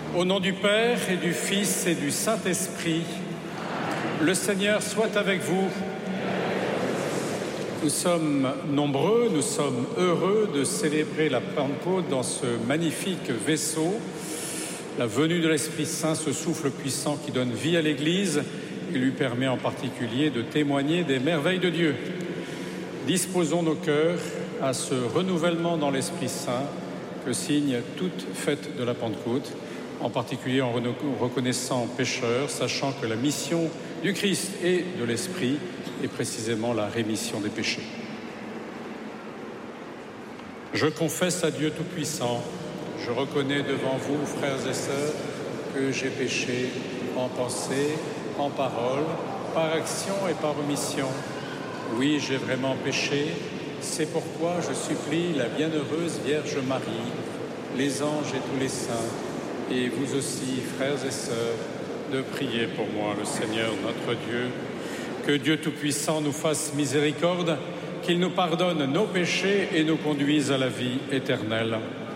Au nom du Père et du Fils et du Saint-Esprit, le Seigneur soit avec vous. Nous sommes nombreux, nous sommes heureux de célébrer la Pentecôte dans ce magnifique vaisseau. La venue de l'Esprit Saint, ce souffle puissant qui donne vie à l'Église et lui permet en particulier de témoigner des merveilles de Dieu. Disposons nos cœurs à ce renouvellement dans l'Esprit Saint que signe toute fête de la Pentecôte, en particulier en reconnaissant pécheurs, sachant que la mission du Christ et de l'Esprit est précisément la rémission des péchés. Je confesse à Dieu Tout-Puissant, je reconnais devant vous, frères et sœurs, que j'ai péché en pensée, en parole, par action et par omission. Oui, j'ai vraiment péché, c'est pourquoi je supplie la bienheureuse Vierge Marie, les anges et tous les saints, et vous aussi, frères et sœurs, de prier pour moi, le Seigneur notre Dieu. Que Dieu Tout-Puissant nous fasse miséricorde, qu'il nous pardonne nos péchés et nous conduise à la vie éternelle.